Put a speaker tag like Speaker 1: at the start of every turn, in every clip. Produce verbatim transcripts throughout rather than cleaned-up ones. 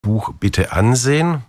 Speaker 1: Buch bitte ansehen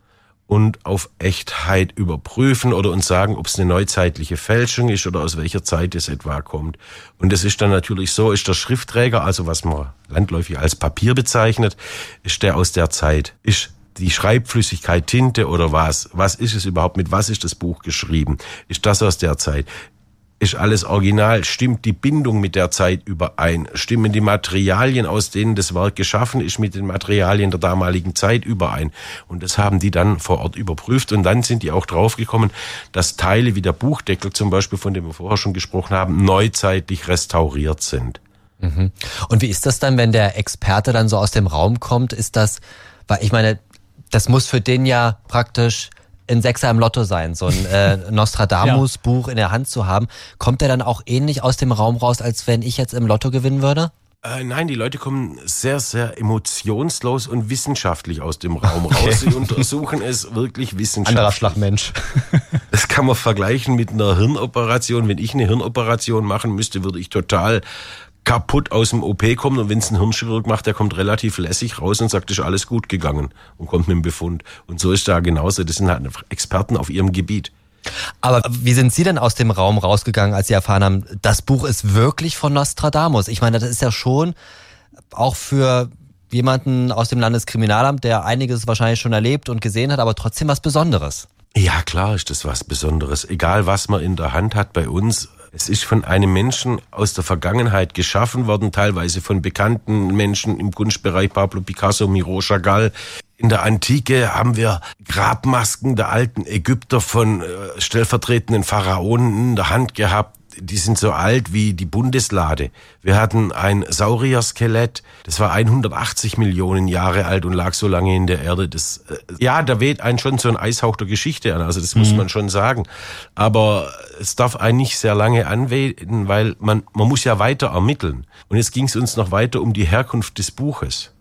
Speaker 1: und auf Echtheit überprüfen oder uns sagen, ob es eine neuzeitliche Fälschung ist oder aus welcher Zeit es etwa kommt. Und es ist dann natürlich so, ist der Schriftträger, also was man landläufig als Papier bezeichnet, ist der aus der Zeit. Ist die Schreibflüssigkeit Tinte oder was? Was ist es überhaupt? Mit was ist das Buch geschrieben? Ist das aus der Zeit? Ist alles original? Stimmt die Bindung mit der Zeit überein? Stimmen die Materialien, aus denen das Werk geschaffen ist, mit den Materialien der damaligen Zeit überein? Und das haben die dann vor Ort überprüft und dann sind die auch draufgekommen, dass Teile wie der Buchdeckel zum Beispiel, von dem wir vorher schon gesprochen haben, neuzeitlich restauriert sind.
Speaker 2: Mhm. Und wie ist das dann, wenn der Experte dann so aus dem Raum kommt? Ist das, weil ich meine, das muss für den ja praktisch ein Sechser im Lotto sein, so ein äh, Nostradamus-Buch in der Hand zu haben. Kommt der dann auch ähnlich aus dem Raum raus, als wenn ich jetzt im Lotto gewinnen würde?
Speaker 1: Äh, nein, die Leute kommen sehr, sehr emotionslos und wissenschaftlich aus dem Raum okay. raus. Sie untersuchen es wirklich wissenschaftlich.
Speaker 2: Anderer Schlagmensch.
Speaker 1: Das kann man vergleichen mit einer Hirnoperation. Wenn ich eine Hirnoperation machen müsste, würde ich total kaputt aus dem O P kommen und wenn es ein Hirnchirurg macht, der kommt relativ lässig raus und sagt, ist alles gut gegangen und kommt mit dem Befund. Und so ist da genauso, das sind halt Experten auf ihrem Gebiet.
Speaker 2: Aber wie sind Sie denn aus dem Raum rausgegangen, als Sie erfahren haben, das Buch ist wirklich von Nostradamus? Ich meine, das ist ja schon auch für jemanden aus dem Landeskriminalamt, der einiges wahrscheinlich schon erlebt und gesehen hat, aber trotzdem was Besonderes.
Speaker 1: Ja, klar ist das was Besonderes. Egal, was man in der Hand hat bei uns. Es ist von einem Menschen aus der Vergangenheit geschaffen worden, teilweise von bekannten Menschen im Kunstbereich, Pablo Picasso, Miro Chagall. In der Antike haben wir Grabmasken der alten Ägypter von äh, stellvertretenden Pharaonen in der Hand gehabt. Die sind so alt wie die Bundeslade. Wir hatten ein Saurier-Skelett, das war hundertachtzig Millionen Jahre alt und lag so lange in der Erde. Das, äh, ja, da weht einen schon so ein Eishauch der Geschichte an, also das muss mhm. man schon sagen. Aber es darf einen nicht sehr lange anwehen, weil man, man muss ja weiter ermitteln. Und jetzt ging es uns noch weiter um die Herkunft des Buches.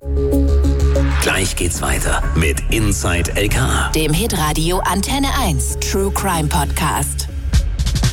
Speaker 3: Gleich geht's weiter mit Inside L K A,
Speaker 4: dem Hitradio Antenne eins True Crime Podcast.